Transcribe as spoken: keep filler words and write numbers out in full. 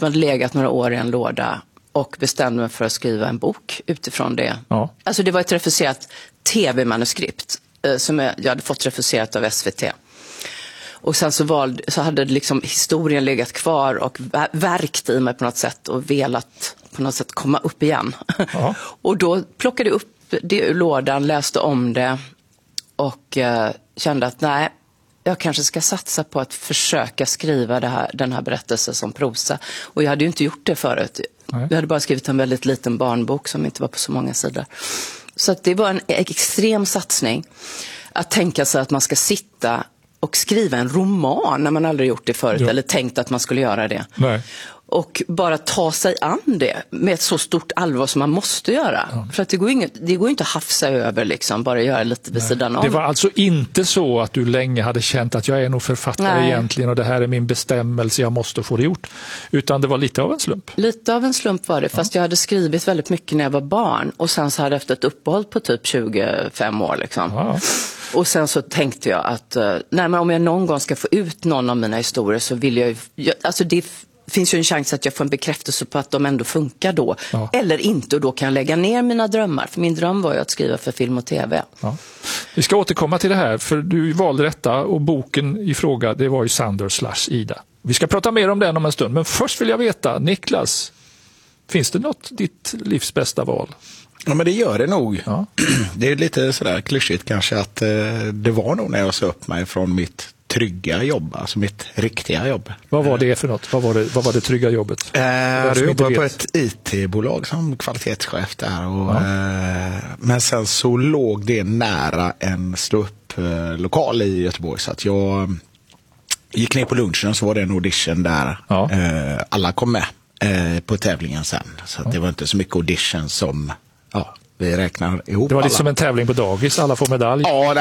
som hade legat några år i en låda och bestämde mig för att skriva en bok utifrån det. Ja. Alltså det var ett refuserat tv-manuskript eh, som jag, jag hade fått refuserat av S V T. Och sen så, valde, så hade liksom historien legat kvar och verkt i mig på något sätt och velat på något sätt komma upp igen. Ja. Och då plockade jag upp det ur lådan, läste om det och eh, kände att nej, jag kanske ska satsa på att försöka skriva det här, den här berättelsen som prosa. Och jag hade ju inte gjort det förut. Nej. Jag hade bara skrivit en väldigt liten barnbok som inte var på så många sidor. Så att det var en extrem satsning att tänka sig att man ska sitta och skriva en roman när man aldrig gjort det förut, ja. eller tänkt att man skulle göra det. Nej. Och bara ta sig an det med ett så stort allvar som man måste göra. Ja. För att det går ju inget, det går inte att hafsa över liksom, bara göra lite vid sidan om. Det var alltså inte så att du länge hade känt att jag är nog författare Nej. egentligen och det här är min bestämmelse, jag måste få det gjort. Utan det var lite av en slump. Lite av en slump var det, fast ja. jag hade skrivit väldigt mycket när jag var barn. Och sen så hade jag efter ett uppehåll på typ tjugofem år liksom. Ja. Och sen så tänkte jag att nej, men om jag någon gång ska få ut någon av mina historier så vill jag ju, alltså det finns ju en chans att jag får en bekräftelse på att de ändå funkar då. Ja. Eller inte, och då kan jag lägga ner mina drömmar. För min dröm var ju att skriva för film och tv. Ja. Vi ska återkomma till det här, för du valde detta och boken i fråga, det var ju Sander slash Ida. Vi ska prata mer om den om en stund, men först vill jag veta, Niklas, finns det något ditt livs bästa val? Ja, men det gör det nog. Ja. Det är lite sådär klyschigt kanske att eh, det var nog när jag sa upp mig från mitt trygga jobb, alltså mitt riktiga jobb. Vad var det för något? Vad var det, vad var det trygga jobbet? Eh, jag jobbade på vet. ett I T-bolag som kvalitetschef där. Och, ja. eh, men sen så låg det nära en ståupp-lokal i Göteborg, så att jag gick ner på lunchen och så var det en audition där. Ja. Eh, alla kom med eh, på tävlingen sen. Så att ja. det var inte så mycket audition som... Ja, vi räknar ihop Det var alla. lite som en tävling på dagis, alla får medalj. Ja,